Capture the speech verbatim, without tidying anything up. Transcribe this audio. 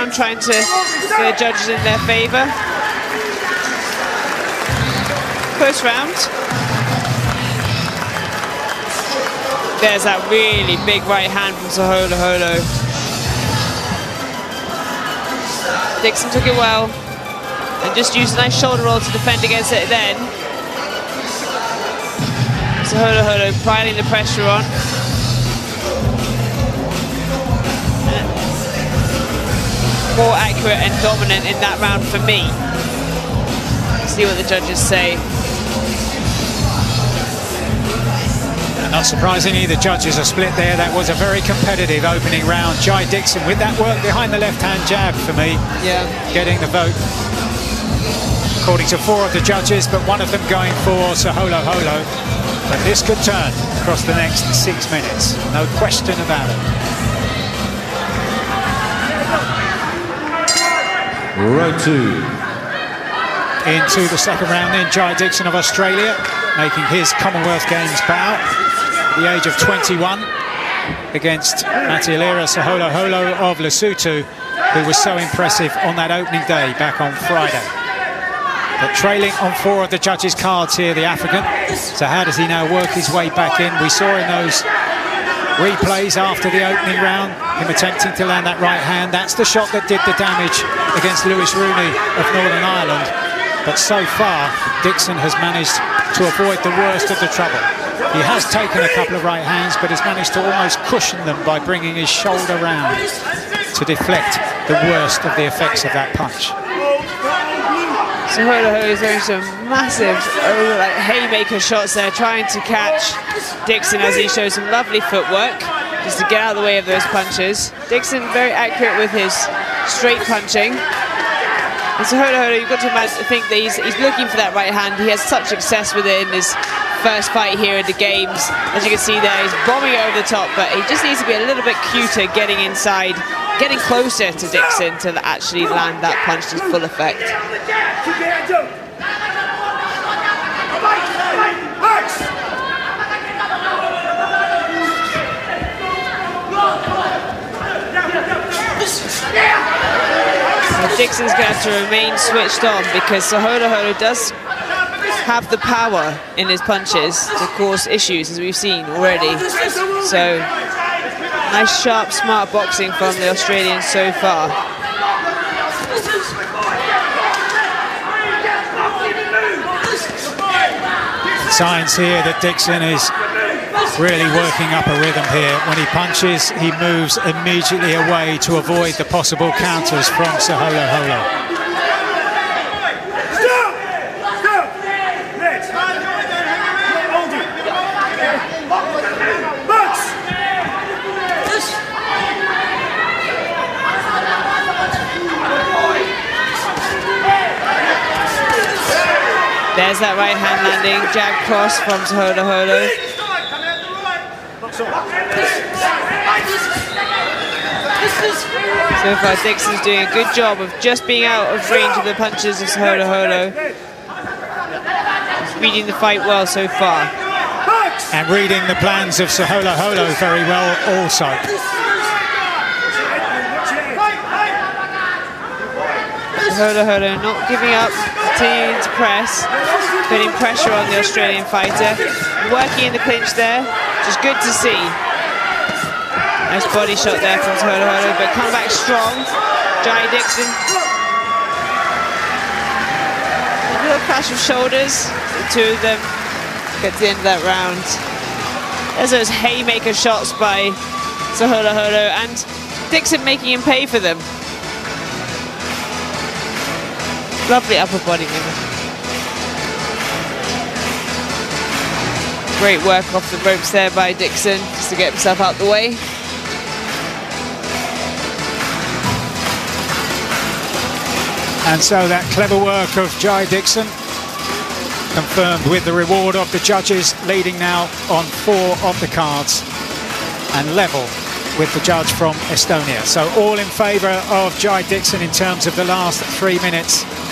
round, trying to get the judges in their favour. Close round. There's that really big right hand from Seholoholo. Dixon took it well and just used a nice shoulder roll to defend against it then. Seholoholo piling the pressure on. More accurate and dominant in that round for me. Let's see what the judges say. Not surprisingly, the judges are split there. That was a very competitive opening round. Jai Dixon with that work behind the left-hand jab for me. Yeah. Getting the vote. According to four of the judges, but one of them going for Seholoholo. But this could turn across the next six minutes. No question about it. Round two. Into the second round then, Jai Dixon of Australia, making his Commonwealth Games bow at the age of twenty-one, against Matielera Seholoholo of Lesotho, who was so impressive on that opening day back on Friday. But trailing on four of the judges' cards here, the African. So how does he now work his way back in? We saw in those replays after the opening round him attempting to land that right hand. That's the shot that did the damage against Lewis Rooney of Northern Ireland. But so far, Dixon has managed to avoid the worst of the trouble. He has taken a couple of right hands, but has managed to almost cushion them by bringing his shoulder round to deflect the worst of the effects of that punch. Seholoholo is throwing some massive oh, like haymaker shots there, trying to catch Dixon as he shows some lovely footwork just to get out of the way of those punches. Dixon very accurate with his straight punching. And Seholoholo, you've got to imagine, think that he's, he's looking for that right hand. He has such success with it in his first fight here in the games. As you can see there, he's bombing over the top, but he just needs to be a little bit cuter getting inside, getting closer to Dixon to actually land that punch to full effect. Dixon's going to have to remain switched on because Seholoholo does have the power in his punches to cause issues, as we've seen already. So, nice, sharp, smart boxing from the Australians so far. Signs here that Dixon is really working up a rhythm here. When he punches, he moves immediately away to avoid the possible counters from Seholoholo. There's that right hand landing, jab cross from Seholoholo. So far, Dixon's doing a good job of just being out of range of the punches of Seholoholo. He's reading the fight well so far. And reading the plans of Seholoholo very well also. Seholoholo not giving up, continuing to press, putting pressure on the Australian fighter, working in the clinch there, which is good to see. Nice body shot there from Seholoholo, but come back strong. Jai Dixon. A little clash of shoulders, the two of them get to the end of that round. There's those haymaker shots by Seholoholo, and Dixon making him pay for them. Lovely upper body movement. Great work off the ropes there by Dixon, just to get himself out the way. And so that clever work of Jai Dixon confirmed with the reward of the judges, leading now on four of the cards and level with the judge from Estonia. So all in favour of Jai Dixon in terms of the last three minutes